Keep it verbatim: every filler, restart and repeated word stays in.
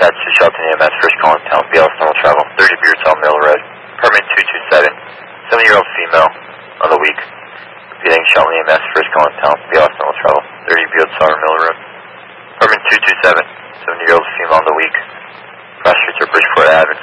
Dispatch to Shelton E M S, first call in town, B L S Normal Travel, thirty Beardsaw Mill Road, permit two two seven, seventy-year-old female on the week. Repeating, Shelton E M S, first call in town, B L S Normal Travel, thirty Beardsaw Mill Road, permit two two seven, seventy-year-old female on the week. Cross streets are Bridgeport Avenue.